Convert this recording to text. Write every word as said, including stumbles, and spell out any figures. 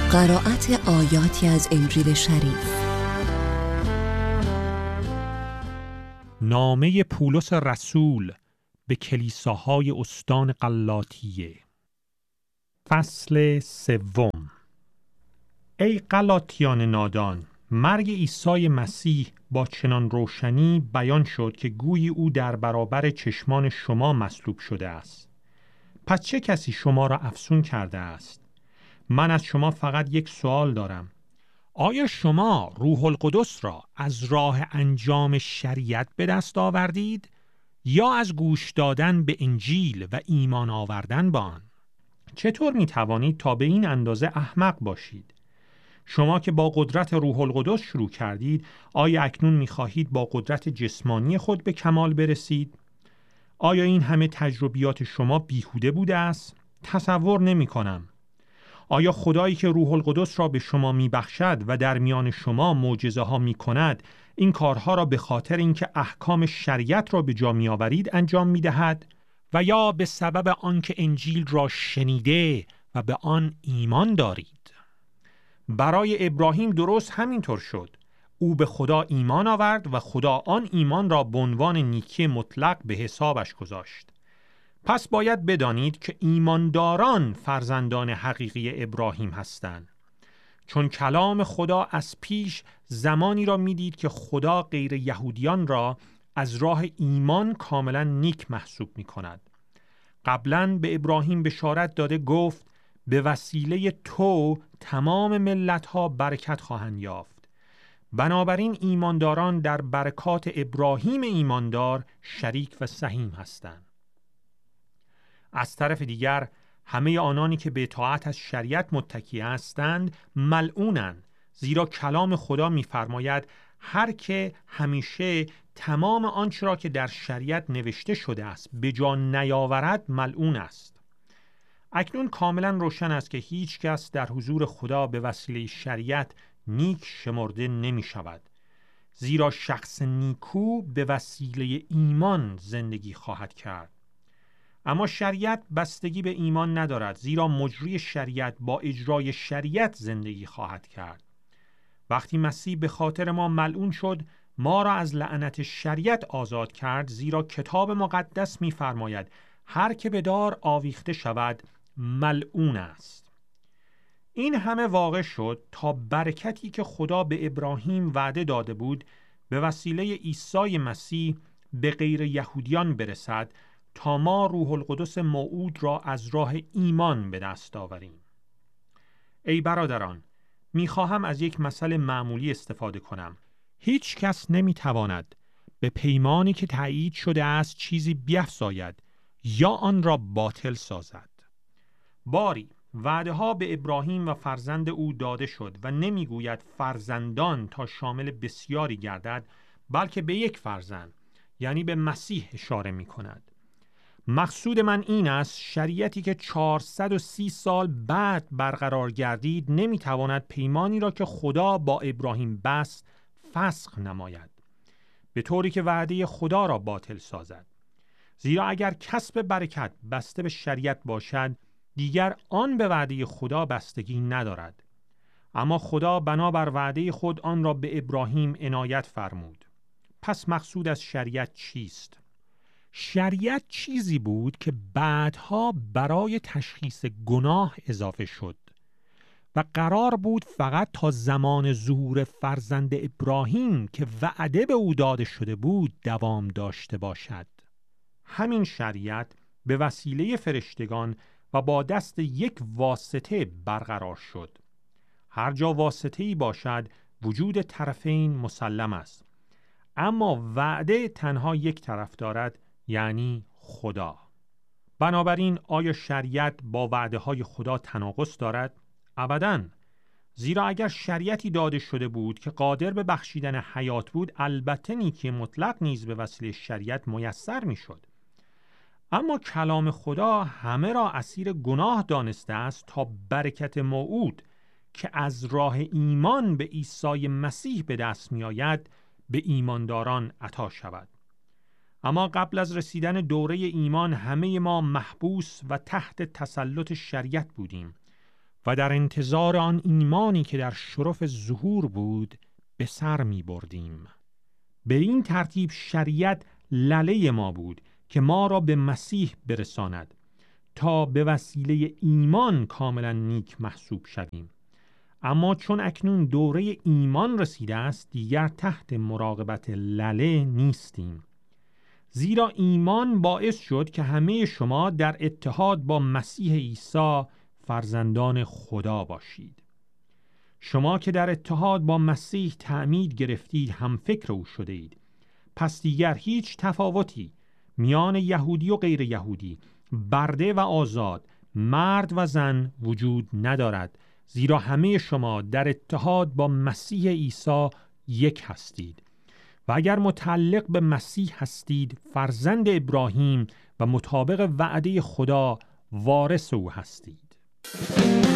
قرائت آیاتی از انجیل شریف. نامه پولس رسول به کلیساهای استان غلاطیه. فصل سوم. ای غلاطیان نادان، مرگ عیسی مسیح با چنان روشنی بیان شد که گویی او در برابر چشمان شما مصلوب شده است. پس چه کسی شما را افسون کرده است؟ من از شما فقط یک سوال دارم. آیا شما روح القدس را از راه انجام شریعت به دست آوردید یا از گوش دادن به انجیل و ایمان آوردن به آن؟ چطور می توانید تا به این اندازه احمق باشید؟ شما که با قدرت روح القدس شروع کردید، آیا اکنون می خواهید با قدرت جسمانی خود به کمال برسید؟ آیا این همه تجربیات شما بیهوده بوده است؟ تصور نمی کنم. آیا خدایی که روح القدس را به شما می بخشد و در میان شما معجزه ها می کند، این کارها را به خاطر اینکه احکام شریعت را به جا می آورید انجام می دهد؟ و یا به سبب آنکه انجیل را شنیده و به آن ایمان دارید؟ برای ابراهیم درست همینطور شد. او به خدا ایمان آورد و خدا آن ایمان را به عنوان نیکی مطلق به حسابش گذاشت. پس باید بدانید که ایمانداران فرزندان حقیقی ابراهیم هستند. چون کلام خدا از پیش زمانی را میدید که خدا غیر یهودیان را از راه ایمان کاملا نیک محسوب می کند. قبلا به ابراهیم بشارت داده گفت به وسیله تو تمام ملت‌ها برکت خواهند یافت. بنابراین ایمانداران در برکات ابراهیم ایماندار شریک و سهیم هستند. از طرف دیگر همه آنانی که به اطاعت از شریعت متکی هستند ملعونند، زیرا کلام خدا می‌فرماید هر که همیشه تمام آنچه را که در شریعت نوشته شده است به جا نیاورد ملعون است. اکنون کاملا روشن است که هیچ کس در حضور خدا به وسیله شریعت نیک شمرده نمی شود، زیرا شخص نیکو به وسیله ایمان زندگی خواهد کرد. اما شریعت بستگی به ایمان ندارد، زیرا مجری شریعت با اجرای شریعت زندگی خواهد کرد. وقتی مسیح به خاطر ما ملعون شد، ما را از لعنت شریعت آزاد کرد، زیرا کتاب مقدس می‌فرماید هر که به دار آویخته شود ملعون است. این همه واقع شد تا برکتی که خدا به ابراهیم وعده داده بود به وسیله عیسی مسیح به غیر یهودیان برسد، تا ما روح القدس موعود را از راه ایمان به دست آوریم. ای برادران، میخواهم از یک مثل معمولی استفاده کنم. هیچ کس نمیتواند به پیمانی که تایید شده است چیزی بیفزاید یا آن را باطل سازد. باری وعده ها به ابراهیم و فرزند او داده شد و نمیگوید فرزندان تا شامل بسیاری گردد، بلکه به یک فرزند، یعنی به مسیح اشاره می کند. مقصود من این است شریعتی که چهارصد و سی سال بعد برقرار گردید نمیتواند پیمانی را که خدا با ابراهیم بست فسخ نماید، به طوری که وعده خدا را باطل سازد. زیرا اگر کسب برکت بسته به شریعت باشد، دیگر آن به وعده خدا بستگی ندارد. اما خدا بنابر وعده خود آن را به ابراهیم عنایت فرمود. پس مقصود از شریعت چیست؟ شریعت چیزی بود که بعدها برای تشخیص گناه اضافه شد و قرار بود فقط تا زمان ظهور فرزند ابراهیم که وعده به او داده شده بود دوام داشته باشد. همین شریعت به وسیله فرشتگان و با دست یک واسطه برقرار شد. هر جا واسطه‌ای باشد وجود طرفین مسلم است، اما وعده تنها یک طرف دارد، یعنی خدا. بنابراین آیا شریعت با وعده های خدا تناقض دارد؟ ابداً. زیرا اگر شریعتی داده شده بود که قادر به بخشیدن حیات بود، البته نیکی مطلق نیز به وسیله شریعت میسر میشد. اما کلام خدا همه را اسیر گناه دانسته است تا برکت موعود که از راه ایمان به عیسی مسیح به دست می آید به ایمانداران عطا شود. اما قبل از رسیدن دوره ایمان همه ما محبوس و تحت تسلط شریعت بودیم و در انتظار آن ایمانی که در شرف ظهور بود به سر می بردیم. به این ترتیب شریعت لله ما بود که ما را به مسیح برساند تا به وسیله ایمان کاملا نیک محسوب شویم. اما چون اکنون دوره ایمان رسیده است دیگر تحت مراقبت لله نیستیم، زیرا ایمان باعث شد که همه شما در اتحاد با مسیح عیسی فرزندان خدا باشید. شما که در اتحاد با مسیح تعمید گرفتید هم فکر او شده اید. پس دیگر هیچ تفاوتی میان یهودی و غیر یهودی، برده و آزاد، مرد و زن وجود ندارد، زیرا همه شما در اتحاد با مسیح عیسی یک هستید. و اگر متعلق به مسیح هستید فرزند ابراهیم و مطابق وعده خدا وارث او هستید.